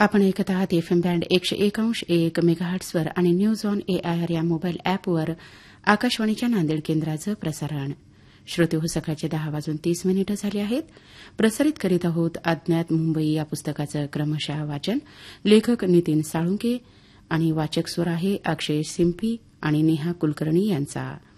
आपण ऐकत आहात एफएम बँड 101.1 मेगाहर्ट्झवर आणि न्यूज ऑन एआयआर या मोबाईल अॅपवर आकाशवाणीच्या नांदेड केंद्राचं प्रसारण. श्रोते हो, सकाळचे 10:30 झाले आहेत. प्रसारित करीत आहोत अज्ञात मुंबई या पुस्तकाचं क्रमशः वाचन. लेखक नितीन साळुंके आणि वाचक स्वर आहे अक्षय सिंपी आणि नेहा कुलकर्णी यांचा.